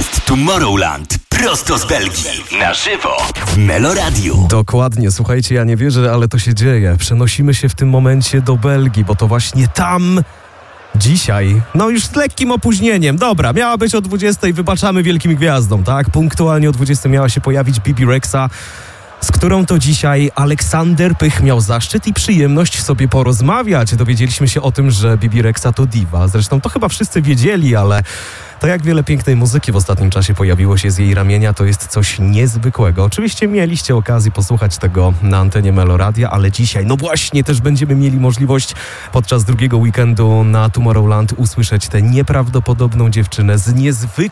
jest Tomorrowland. Prosto z Belgii. Na żywo. W Meloradiu. Dokładnie, słuchajcie, ja nie wierzę, ale to się dzieje. Przenosimy się w tym momencie do Belgii, bo to właśnie tam dzisiaj, no już z lekkim opóźnieniem, dobra, miała być o 20, wybaczamy wielkim gwiazdom, tak? Punktualnie o 20 miała się pojawić Bibi Rexha, z którą to dzisiaj Aleksander Pych miał zaszczyt i przyjemność sobie porozmawiać. Dowiedzieliśmy się o tym, że Bibi Rexha to diwa. Zresztą to chyba wszyscy wiedzieli, ale to jak wiele pięknej muzyki w ostatnim czasie pojawiło się z jej ramienia, to jest coś niezwykłego. Oczywiście mieliście okazję posłuchać tego na antenie Meloradia, ale dzisiaj, no właśnie, też będziemy mieli możliwość podczas drugiego weekendu na Tomorrowland usłyszeć tę nieprawdopodobną dziewczynę z niezwykłą